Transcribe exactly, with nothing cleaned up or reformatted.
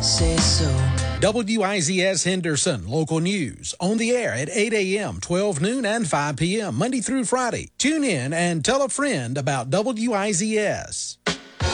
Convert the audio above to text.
say so. W I Z S Henderson, local news, on the air at eight a.m., twelve noon, and five p.m., Monday through Friday. Tune in and tell a friend about W I Z S.